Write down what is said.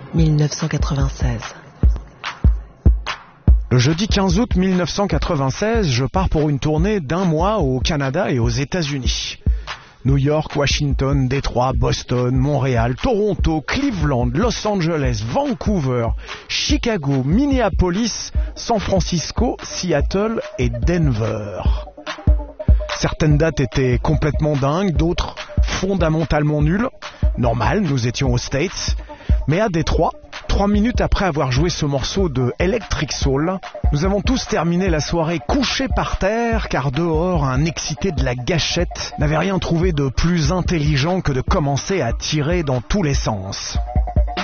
1996. Le jeudi 15 août 1996, je pars pour une tournée d'1 mois au Canada et aux États-Unis. New York, Washington, Détroit, Boston, Montréal, Toronto, Cleveland, Los Angeles, Vancouver, Chicago, Minneapolis, San Francisco, Seattle et Denver. Certaines dates étaient complètement dingues, d'autres fondamentalement nulles. Normal, nous étions aux States. Mais à Détroit, 3 minutes après avoir joué ce morceau de Electric Soul, nous avons tous terminé la soirée couchés par terre car dehors, un excité de la gâchette n'avait rien trouvé de plus intelligent que de commencer à tirer dans tous les sens.